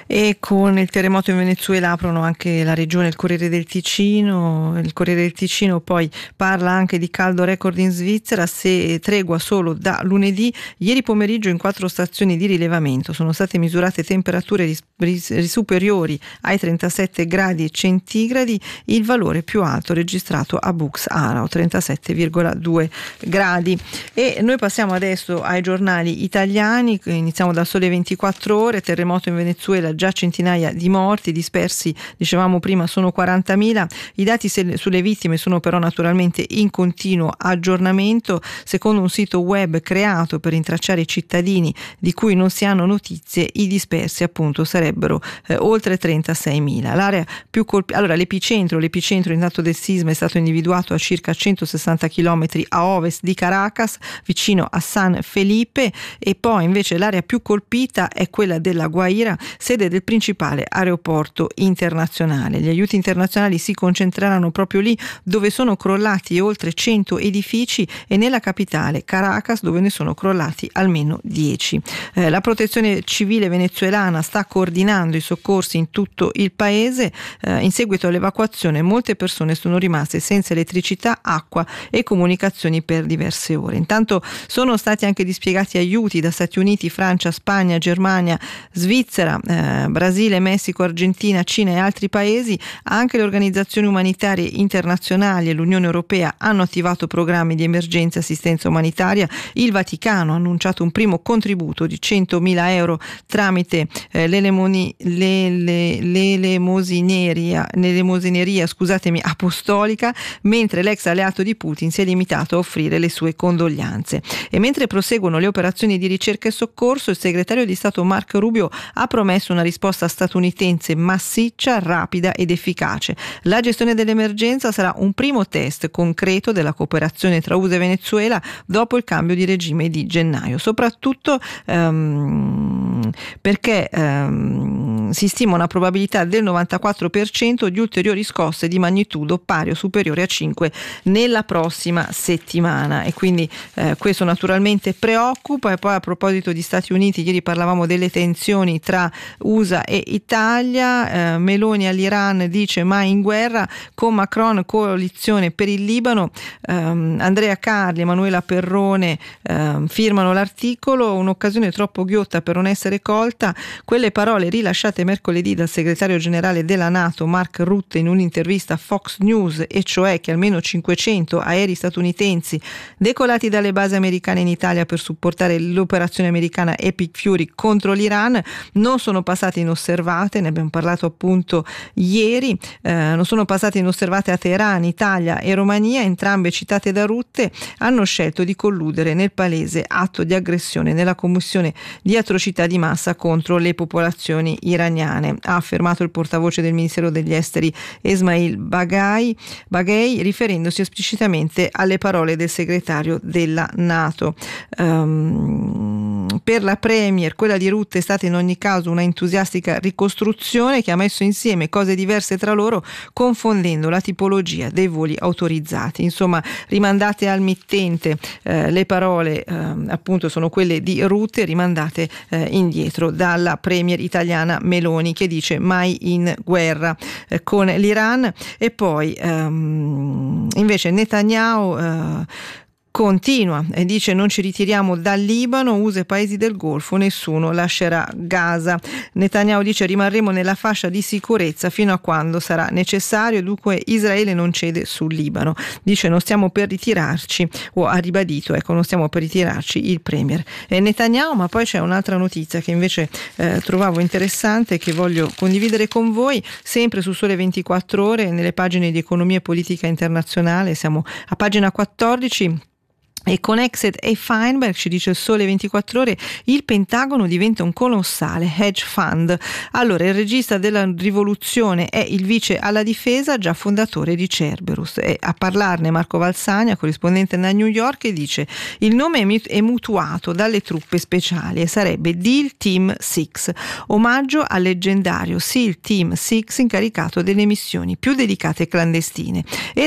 E con il terremoto in Venezuela aprono anche la regione, il Corriere del Ticino. Il Corriere del Ticino poi parla anche di caldo record in Svizzera, se tregua solo da lunedì. Ieri pomeriggio in 4 stazioni di rilevamento sono state misurate temperature superiori ai 37 gradi centigradi, il valore più alto registrato a Buxarau, 37,2 gradi. E noi passiamo adesso ai giornali italiani, iniziamo dal Sole 24 Ore, terremoto in Venezuela, già centinaia di morti, dispersi, dicevamo prima, sono 40.000. I dati sulle vittime sono però naturalmente in continuo aggiornamento. Secondo un sito web creato per rintracciare i cittadini di cui non si hanno notizie, i dispersi appunto sarebbero oltre 36.000. L'area più allora l'epicentro intanto del sisma è stato individuato a circa 160 km a ovest di Caracas, vicino a San Felipe, e poi invece l'area più colpita è quella della Guaira, sede del principale aeroporto internazionale. Gli aiuti internazionali si concentreranno proprio lì dove sono crollati oltre 100 edifici e nella capitale Caracas, dove ne sono crollati almeno 10. La protezione civile venezuelana sta coordinando i soccorsi in tutto il paese. In seguito all'evacuazione molte persone sono rimaste senza elettricità, acqua e comunicazioni per diverse ore. Intanto sono stati anche dispiegati aiuti da Stati Uniti, Francia, Spagna, Germania, Svizzera, Brasile, Messico, Argentina, Cina e altri paesi. Anche le organizzazioni umanitarie internazionali e l'Unione Europea hanno attivato programmi di emergenza e assistenza umanitaria. Il Vaticano ha annunciato un primo contributo di 100.000 euro tramite l'elemosineria apostolica, mentre l'ex alleato di Putin si è limitato a offrire le sue condoglianze. E mentre proseguono le operazioni di ricerca e soccorso, il segretario di Stato Marco Rubio ha promesso una risposta statunitense massiccia, rapida ed efficace. La gestione dell'emergenza sarà un primo test concreto della cooperazione tra USA e Venezuela dopo il cambio di regime di gennaio, soprattutto perché si stima una probabilità del 94% di ulteriori scosse di magnitudo pari o superiore a 5 nella prossima settimana, e quindi questo naturalmente preoccupa. E poi, a proposito di Stati Uniti, ieri parlavamo delle tensioni tra USA e Italia. Meloni all'Iran dice mai in guerra, con Macron coalizione per il Libano. Andrea Carli, Emanuela Perrone firmano l'articolo, un'occasione troppo ghiotta per non essere colta. Quelle parole rilasciate mercoledì dal segretario generale della NATO Mark Rutte in un'intervista a Fox News, e cioè che almeno 500 aerei statunitensi decolati dalle basi americane in Italia per supportare l'operazione americana Epic Fury contro l'Iran non sono passate inosservate. Ne abbiamo parlato appunto ieri. Non sono passate inosservate a Teheran, Italia e Romania. Entrambe citate da Rutte hanno scelto di colludere nel palese atto di aggressione nella commissione di atrocità di massa contro le popolazioni iraniane, ha affermato il portavoce del Ministero degli Esteri Esmail Baghei, riferendosi esplicitamente alle parole del segretario della NATO. Per la Premier, quella di Rutte è stata in ogni caso una entusiastica ricostruzione che ha messo insieme cose diverse tra loro, confondendo la tipologia dei voli autorizzati. Insomma, rimandate al mittente, le parole appunto sono quelle di Rutte, rimandate indietro dalla Premier italiana Meloni, che dice mai in guerra con l'Iran. E poi invece Netanyahu continua e dice: non ci ritiriamo dal Libano, USA e paesi del Golfo, nessuno lascerà Gaza. Netanyahu dice: rimarremo nella fascia di sicurezza fino a quando sarà necessario, dunque Israele non cede sul Libano. Dice: non stiamo per ritirarci, o ha ribadito, non stiamo per ritirarci il premier Netanyahu. Ma poi c'è un'altra notizia che invece trovavo interessante e che voglio condividere con voi, sempre su Sole 24 Ore, nelle pagine di economia e politica internazionale. Siamo a pagina 14. E con Exet e Feinberg, ci dice il Sole 24 Ore, il Pentagono diventa un colossale hedge fund. Allora, il regista della rivoluzione è il vice alla difesa, già fondatore di Cerberus. E a parlarne Marco Valsagna, corrispondente da New York, e dice: il nome è mutuato dalle truppe speciali e sarebbe Deal Team 6, omaggio al leggendario SEAL Team 6 incaricato delle missioni più delicate e clandestine. E